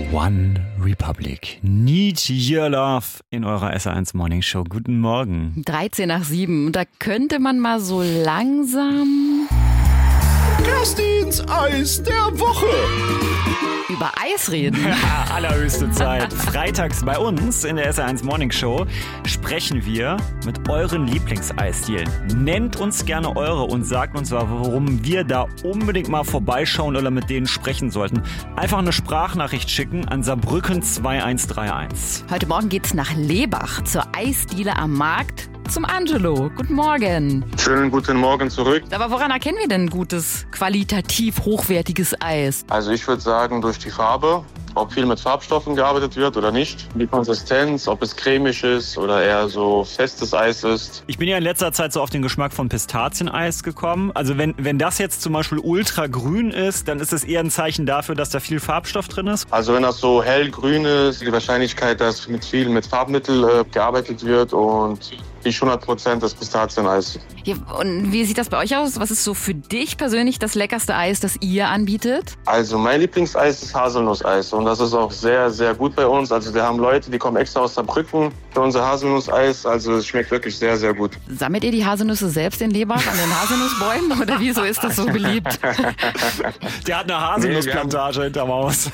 One Republic. Need Your Love in eurer SR1 Morning Show. Guten Morgen. 7:13. Da könnte man mal so langsam Kerstins Eis der Woche. über Eis reden. Ja, allerhöchste Zeit. Freitags bei uns in der SR1 Morning Show sprechen wir mit euren Lieblingseisdielen. Nennt uns gerne eure und sagt uns, warum wir da unbedingt mal vorbeischauen oder mit denen sprechen sollten. Einfach eine Sprachnachricht schicken an Saarbrücken 2131. Heute Morgen geht's nach Lebach zur Eisdiele am Markt zum Angelo. Guten Morgen. Schönen guten Morgen zurück. Aber woran erkennen wir denn gutes, qualitativ hochwertiges Eis? Also ich würde sagen, durch die Farbe, ob viel mit Farbstoffen gearbeitet wird oder nicht. Die Konsistenz, ob es cremig ist oder eher so festes Eis ist. Ich bin ja in letzter Zeit so auf den Geschmack von Pistazieneis gekommen. Also wenn das jetzt zum Beispiel ultragrün ist, dann ist es eher ein Zeichen dafür, dass da viel Farbstoff drin ist. Also wenn das so hellgrün ist, die Wahrscheinlichkeit, dass mit Farbmittel gearbeitet wird und nicht 100% das Pistazieneis. Ja, und wie sieht das bei euch aus? Was ist so für dich persönlich das leckerste Eis, das ihr anbietet? Also mein Lieblingseis ist Haselnusseis und das ist auch sehr, sehr gut bei uns. Also wir haben Leute, die kommen extra aus Saarbrücken für unser Haselnusseis. Also es schmeckt wirklich sehr, sehr gut. Sammelt ihr die Haselnüsse selbst in Lebach an den Haselnussbäumen oder wieso ist das so beliebt? Der hat eine Haselnussplantage hinterm Haus.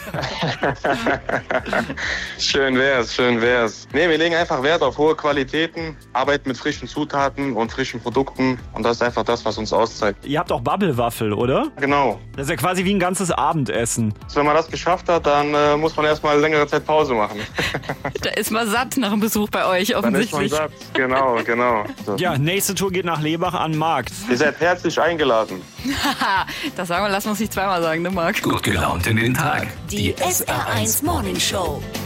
Schön wär's, schön wär's. Nee, wir legen einfach Wert auf hohe Qualitäten, arbeiten mit frischen Zutaten und frischen Produkten und das ist einfach das, was uns auszeichnet. Ihr habt auch Bubble-Waffel, oder? Genau. Das ist ja quasi wie ein ganzes Abendessen. Wenn man das geschafft hat, dann muss man erstmal längere Zeit Pause machen. Da ist man satt nach dem Besuch bei euch Dann ist man offensichtlich. satt. Genau. So. Ja, nächste Tour geht nach Lebach an den Markt. Ihr seid herzlich eingeladen. Haha, das sagen wir, lassen wir uns nicht zweimal sagen, ne Marc? Gut gelaunt in den Tag. Die SR1 Morning Show.